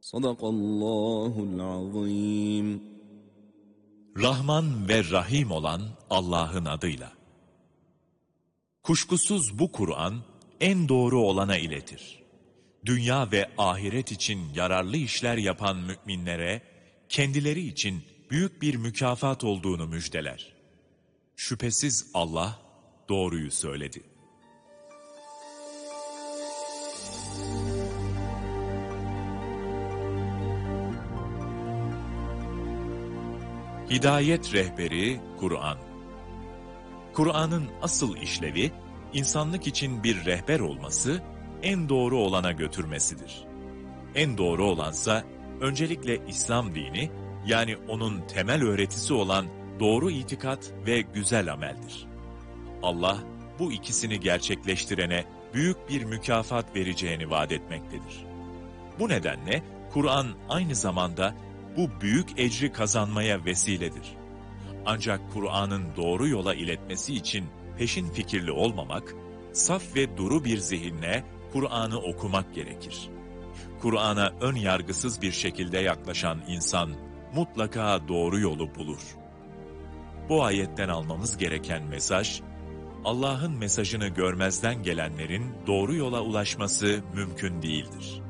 Sadakallahul azim. Rahman ve Rahim olan Allah'ın adıyla. Kuşkusuz bu Kur'an en doğru olana iletir. Dünya ve ahiret için yararlı işler yapan müminlere kendileri için büyük bir mükafat olduğunu müjdeler. Şüphesiz Allah doğruyu söyledi. Hidayet rehberi Kur'an. Kur'an'ın asıl işlevi, insanlık için bir rehber olması, en doğru olana götürmesidir. En doğru olansa, öncelikle İslam dini, yani onun temel öğretisi olan doğru itikat ve güzel ameldir. Allah, bu ikisini gerçekleştirene büyük bir mükafat vereceğini vaat etmektedir. Bu nedenle, Kur'an aynı zamanda bu büyük ecri kazanmaya vesiledir. Ancak Kur'an'ın doğru yola iletmesi için peşin fikirli olmamak, saf ve duru bir zihinle Kur'an'ı okumak gerekir. Kur'an'a ön yargısız bir şekilde yaklaşan insan mutlaka doğru yolu bulur. Bu ayetten almamız gereken mesaj, Allah'ın mesajını görmezden gelenlerin doğru yola ulaşması mümkün değildir.